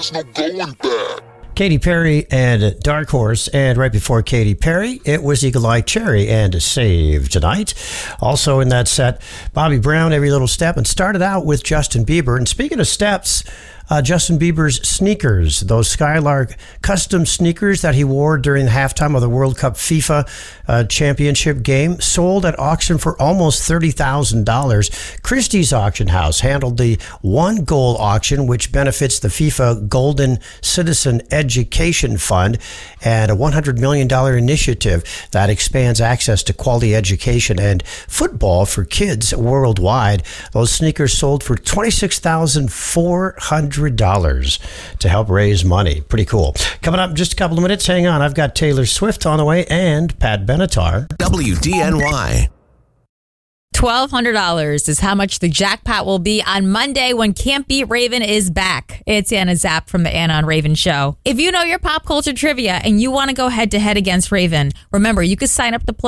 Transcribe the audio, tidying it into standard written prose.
there's no going back. Katy Perry and Dark Horse, and right before Katy Perry, it was Eagle Eye Cherry and Save Tonight. Also in that set, Bobby Brown, Every Little Step, and started out with Justin Bieber. And speaking of steps, Justin Bieber's sneakers, those Skylark custom sneakers that he wore during the halftime of the World Cup FIFA championship game, sold at auction for almost $30,000. Christie's Auction House handled the One Goal auction, which benefits the FIFA Golden Citizen Education Fund and a $100 million initiative that expands access to quality education and football for kids worldwide. Those sneakers sold for $26,400 to help raise money. Pretty cool. Coming up in just a couple of minutes, hang on. I've got Taylor Swift on the way and Pat Benatar. WDNY. $1,200 is how much the jackpot will be on Monday when Can't Beat Raven is back. It's Anna Zapp from the Anna on Raven show. If you know your pop culture trivia and you want to go head to head against Raven, remember you can sign up to play